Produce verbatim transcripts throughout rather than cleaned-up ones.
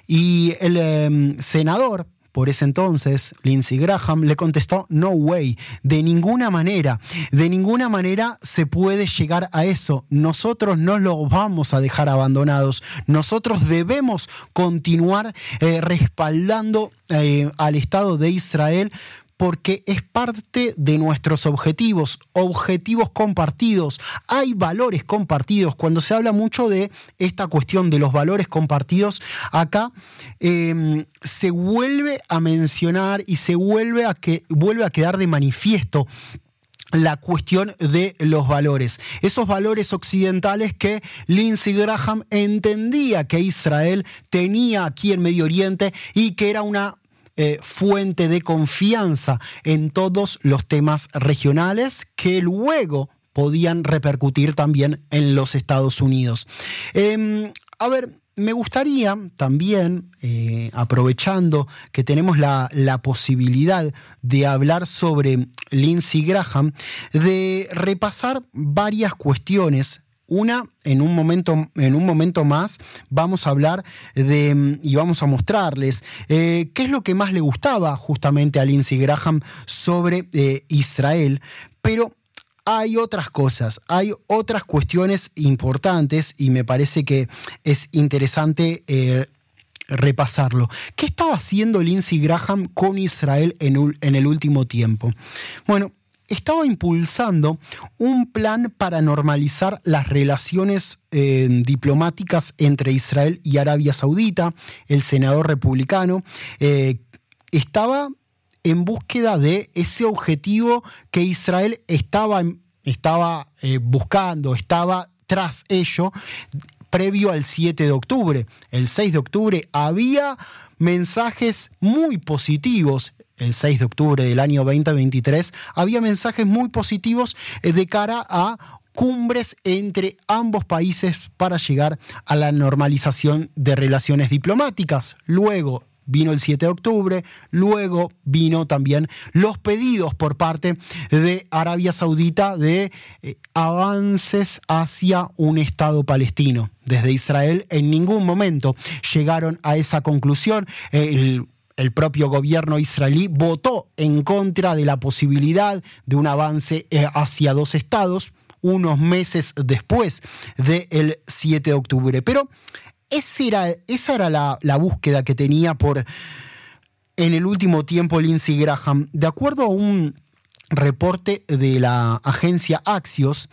Y el eh, senador, por ese entonces, Lindsey Graham, le contestó: no way, de ninguna manera, de ninguna manera se puede llegar a eso. Nosotros no los vamos a dejar abandonados. Nosotros debemos continuar eh, respaldando eh, al Estado de Israel, porque es parte de nuestros objetivos, objetivos compartidos. Hay valores compartidos. Cuando se habla mucho de esta cuestión de los valores compartidos, acá eh, se vuelve a mencionar y se vuelve a, que, vuelve a quedar de manifiesto la cuestión de los valores. Esos valores occidentales que Lindsey Graham entendía que Israel tenía aquí en Medio Oriente y que era una Eh, fuente de confianza en todos los temas regionales que luego podían repercutir también en los Estados Unidos. Eh, a ver, me gustaría también, eh, aprovechando que tenemos la, la posibilidad de hablar sobre Lindsey Graham, de repasar varias cuestiones. Una, en un momento, en un momento más, vamos a hablar de y vamos a mostrarles eh, qué es lo que más le gustaba justamente a Lindsey Graham sobre eh, Israel, pero hay otras cosas, hay otras cuestiones importantes y me parece que es interesante eh, repasarlo. ¿Qué estaba haciendo Lindsey Graham con Israel en, en el último tiempo? Bueno, estaba impulsando un plan para normalizar las relaciones eh, diplomáticas entre Israel y Arabia Saudita. El senador republicano eh, estaba en búsqueda de ese objetivo que Israel estaba, estaba eh, buscando, estaba tras ello, previo al siete de octubre. El seis de octubre había mensajes muy positivos. El seis de octubre del año veinte veintitrés, había mensajes muy positivos de cara a cumbres entre ambos países para llegar a la normalización de relaciones diplomáticas. Luego vino el siete de octubre, luego vino también los pedidos por parte de Arabia Saudita de eh, avances hacia un Estado palestino. Desde Israel en ningún momento llegaron a esa conclusión. El El propio gobierno israelí votó en contra de la posibilidad de un avance hacia dos estados unos meses después del siete de octubre. Pero ese era, esa era la, la búsqueda que tenía por en el último tiempo Lindsey Graham. De acuerdo a un reporte de la agencia Axios,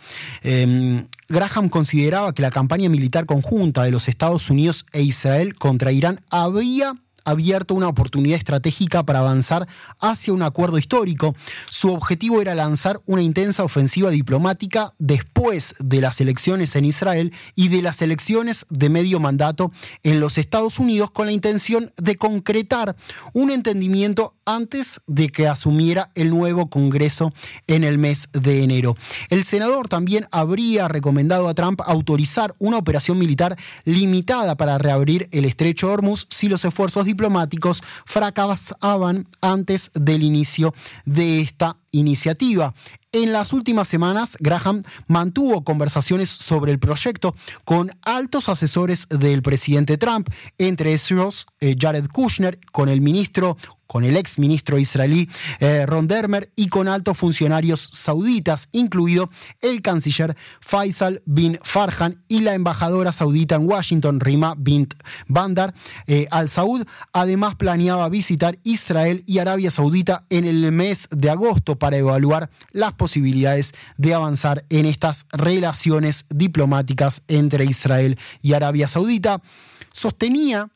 eh, Graham consideraba que la campaña militar conjunta de los Estados Unidos e Israel contra Irán había abierto una oportunidad estratégica para avanzar hacia un acuerdo histórico. Su objetivo era lanzar una intensa ofensiva diplomática después de las elecciones en Israel y de las elecciones de medio mandato en los Estados Unidos, con la intención de concretar un entendimiento antes de que asumiera el nuevo Congreso en el mes de enero. El senador también habría recomendado a Trump autorizar una operación militar limitada para reabrir el estrecho de Hormuz si los esfuerzos diplomáticos fracasaban antes del inicio de esta iniciativa. En las últimas semanas, Graham mantuvo conversaciones sobre el proyecto con altos asesores del presidente Trump, entre ellos eh, Jared Kushner, con el ministro con el ex ministro israelí eh, Ron Dermer y con altos funcionarios sauditas, incluido el canciller Faisal bin Farhan y la embajadora saudita en Washington, Rima bint Bandar eh, al Saud. Además, planeaba visitar Israel y Arabia Saudita en el mes de agosto para evaluar las posibilidades de avanzar en estas relaciones diplomáticas entre Israel y Arabia Saudita. Sostenía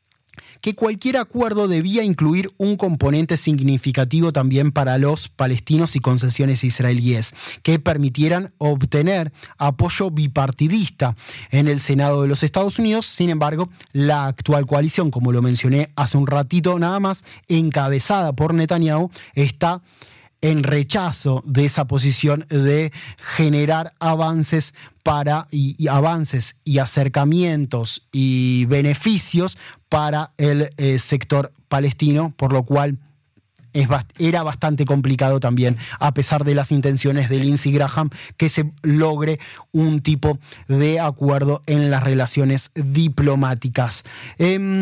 que cualquier acuerdo debía incluir un componente significativo también para los palestinos y concesiones israelíes que permitieran obtener apoyo bipartidista en el Senado de los Estados Unidos. Sin embargo, la actual coalición, como lo mencioné hace un ratito nada más, encabezada por Netanyahu, está en rechazo de esa posición de generar avances para y, y avances y acercamientos y beneficios para el eh, sector palestino, por lo cual es bast- era bastante complicado también, a pesar de las intenciones de Lindsey Graham, que se logre un tipo de acuerdo en las relaciones diplomáticas. Eh,